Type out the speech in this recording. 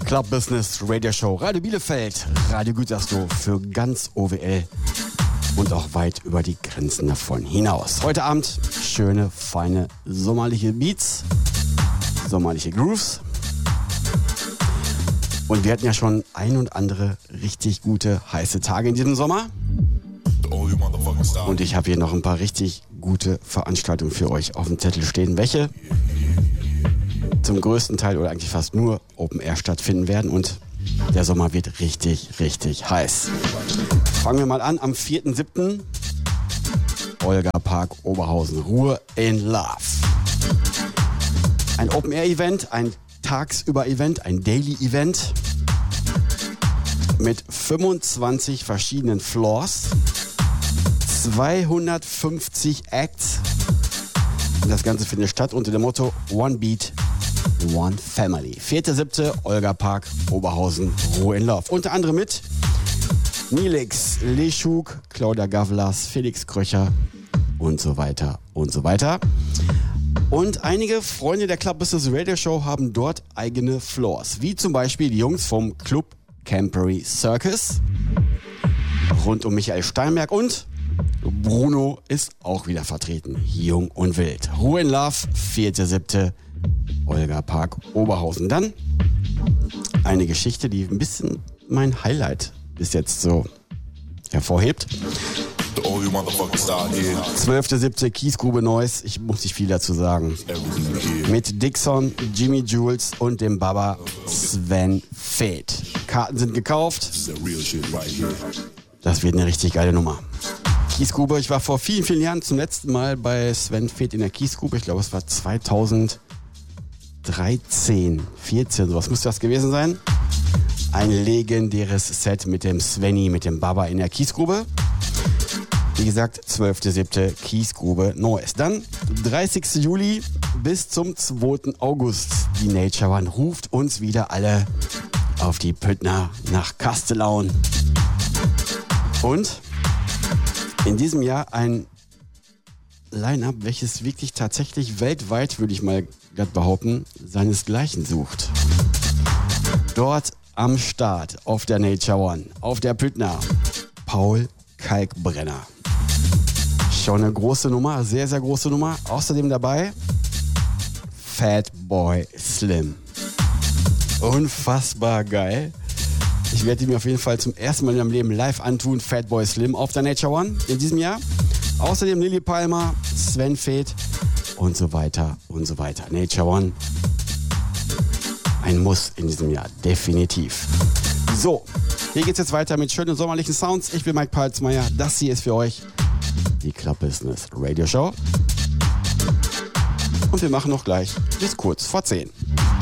Club Business Radio Show, Radio Bielefeld, Radio Gütersloh für ganz OWL und auch weit über die Grenzen davon hinaus. Heute Abend schöne, feine, sommerliche Beats, sommerliche Grooves. Und wir hatten ja schon ein und andere richtig gute, heiße Tage in diesem Sommer. Und ich habe hier noch ein paar richtig gute Veranstaltungen für euch auf dem Zettel stehen, welche zum größten Teil oder eigentlich fast nur Open Air stattfinden werden. Und der Sommer wird richtig, richtig heiß. Fangen wir mal an am 4.7. Olga-Park Oberhausen, Ruhe in Love. Ein Open Air Event, ein Tagsüber-Event, ein Daily-Event mit 25 verschiedenen Floors, 250 Acts. Und das Ganze findet statt unter dem Motto One Beat, One Family. 4.7. Olga-Park Oberhausen, Ruhe in Love. Unter anderem mit Nilix, Leschuk, Claudia Gavlas, Felix Kröcher und so weiter und so weiter. Und einige Freunde der Club Business Radio Show haben dort eigene Floors, wie zum Beispiel die Jungs vom Club Campery Circus rund um Michael Steinberg, und Bruno ist auch wieder vertreten, jung und wild. Ruhe in Love, 4.7. Olga-Park Oberhausen. Dann eine Geschichte, die ein bisschen mein Highlight bis jetzt so hervorhebt. 12.7. Kiesgrube Neuss, ich muss nicht viel dazu sagen. Mit Dixon, Jimmy Jules und dem Baba Sven Feth. Karten sind gekauft. Das wird eine richtig geile Nummer. Kiesgrube, ich war vor vielen, vielen Jahren zum letzten Mal bei Sven Feth in der Kiesgrube. Ich glaube, es war 2013, 14, sowas müsste das gewesen sein. Ein legendäres Set mit dem Svenny, mit dem Baba in der Kiesgrube. Wie gesagt, 12.7. Kiesgrube Neuss. Dann 30. Juli bis zum 2. August. Die Nature One ruft uns wieder alle auf die Püttner nach Kastellaun. Und in diesem Jahr ein Line-Up, welches wirklich tatsächlich weltweit, würde ich mal glatt behaupten, seinesgleichen sucht. Dort am Start auf der Nature One, auf der Püttner, Paul Kalkbrenner. Schon eine große Nummer, sehr, sehr große Nummer. Außerdem dabei Fatboy Slim. Unfassbar geil. Ich werde ihn mir auf jeden Fall zum ersten Mal in meinem Leben live antun. Fatboy Slim auf der Nature One in diesem Jahr. Außerdem Lilly Palmer, Sven Feth und so weiter und so weiter. Nature One, ein Muss in diesem Jahr, definitiv. So, hier geht's jetzt weiter mit schönen sommerlichen Sounds. Ich bin Mike Palzmeier. Das hier ist für euch die Club Business Radio Show. Und wir machen noch gleich bis kurz vor 10.